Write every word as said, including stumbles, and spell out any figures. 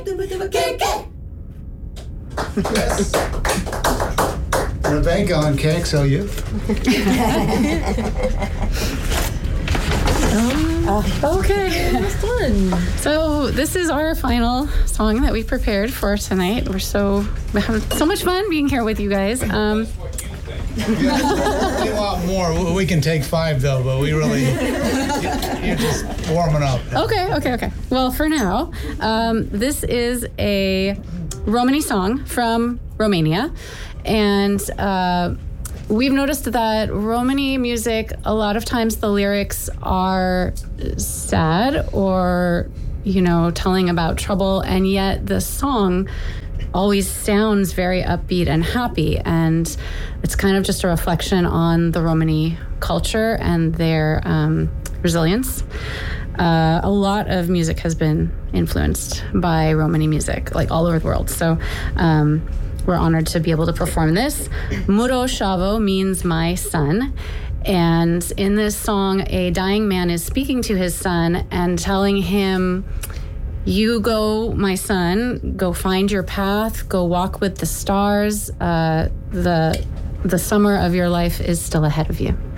Yes. Rebecca on K X L U. um, okay. That was fun. So this is our final song that we prepared for tonight. We're so we're having so much fun being here with you guys. Um, yeah, a lot more. We can take five though, but we really you're just warming up. Okay, okay, okay. Well, for now, um, this is a Romani song from Romania, and uh, we've noticed that Romani music, a lot of times the lyrics are sad or, you know, telling about trouble, and yet the song always sounds very upbeat and happy, and it's kind of just a reflection on the Romani culture and their um, resilience. Uh, a lot of music has been influenced by Romani music, like all over the world. So um, we're honored to be able to perform this. Muro Shavo means my son. And in this song, a dying man is speaking to his son and telling him, you go, my son, go find your path, go walk with the stars. Uh, the, the summer of your life is still ahead of you.